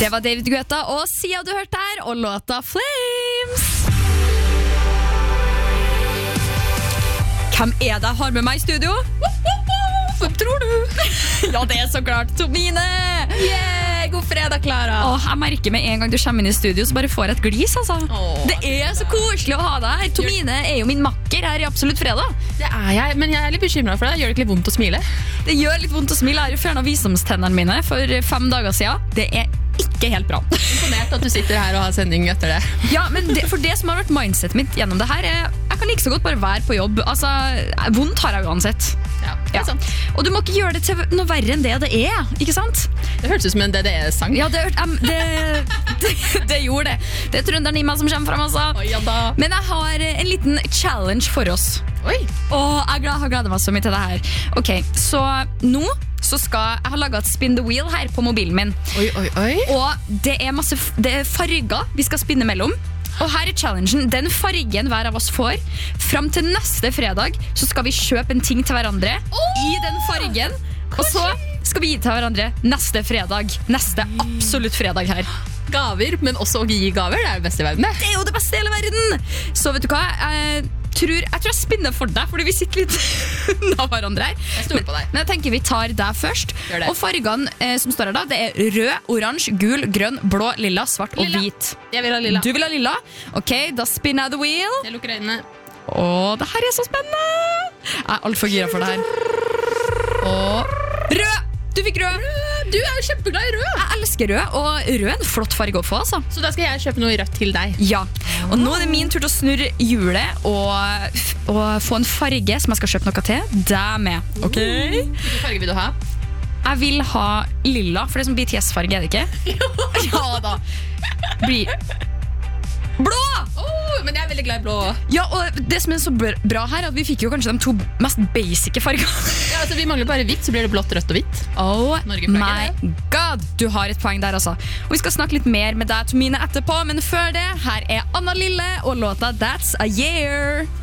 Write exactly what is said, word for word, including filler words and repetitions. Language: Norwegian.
Det var David Guetta og Sia du hørte her, og låta Flames. Hvem er det jeg har med meg i studio? Hvem tror du? Ja, det er så klart Tomine. Yeah, god fredag, Clara. Åh, jeg merker med en gang du kommer inn i studio, så bare får jeg et glis, altså. Åh, det er så koselig å ha deg her. Tomine er jo min makker her i Absolutt Fredag. Det er jeg, men jeg er litt bekymret for det. Gjør det ikke litt vondt å smile? Det gjør litt vondt å smile. Jeg har jo fjernet visdomstennene mine for fem dager siden. Det er ikke helt bra. Imponert at du sitter her og har sending etter det. Ja, men det, for det som har vært mindsetet mitt gjennom det her, er, jeg kan like så godt bare være på jobb. Altså, vondt har jeg uansett. Ja, det er sant. Og du må ikke gjøre det til noe verre enn det det er, ikke sant? Det hørtes ut som en D D E-sang. Ja, det, um, det, det, det gjorde det. Det er trønderen i meg som kommer frem, altså. Oi, ja da. Men jeg har en liten challenge for oss. Oi. Åh, jeg gleder, jeg gleder meg så mye til det her. Ok, så nå så skal jeg ha laget et spin the wheel her på mobilen min. Oi, oi, oi. Og det er masse det er farger vi skal spinne mellom. Og her er challengen. Den fargen hver av oss får, frem til neste fredag, så skal vi kjøpe en ting til hverandre oh! i den fargen. Og så skal vi gi til hverandre neste fredag. Neste absolutt fredag her. Gaver, men også å gi gaver, det er det beste i verden. Det er jo det beste i hele verden. Så vet du hva, jeg tror jeg, tror jeg spinner for deg, fordi vi sitter litt av hverandre her. Jeg stoler på deg. Men, men jeg tenker vi tar deg først. Og fargene eh, som står her da, det er rød, oransje, gul, grønn, blå, lilla, svart og lilla. hvit. Jeg vil ha lilla. Du vil ha lilla? Ok, da spinner jeg the wheel. Jeg lukker øynene. Åh, det her er så spennende. Jeg er alt for gira for det her. Og rød! Du fikk rød. Rød. Du er jo kjempeglad i rød. Jeg elsker rød, og rød er en flott farge å få, altså. Så da skal jeg kjøpe noe rødt til deg. Ja, og nå er det min tur til å snurre hjulet og, og få en farge som jeg skal kjøpe noe til. Der med, ok? Hvilken farge vil du ha? Jeg vil ha lilla, for det er som B T S-farge, er det ikke? Ja da. Blir blå! Oh, men jeg er veldig glad i blå. Ja, og det som er så bra her, er at vi fikk jo kanskje de to mest basic fargene. Ja, altså vi mangler bare hvitt, så blir det blått, rødt og hvitt. Oh my god, du har et poeng der altså. Og vi skal snakke litt mer med deg, Tomine, etterpå, men før det, her er Anna Lille og låta That's a Year.